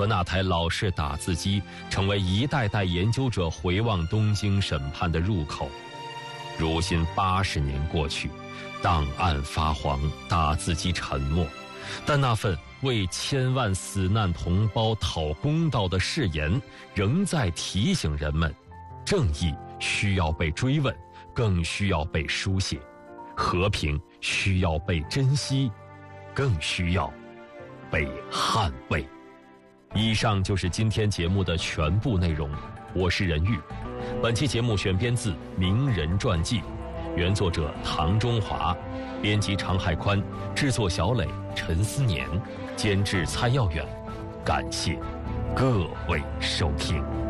和那台老式打字机成为一代代研究者回望东京审判的入口。如今80年过去，档案发黄，打字机沉默，但那份为千万死难同胞讨公道的誓言，仍在提醒人们：正义需要被追问，更需要被书写；和平需要被珍惜，更需要被捍卫。以上就是今天节目的全部内容，我是任玉。本期节目选编自《名人传记》，原作者唐中华，编辑常海宽，制作小磊、陈思年，监制蔡耀远。感谢各位收听。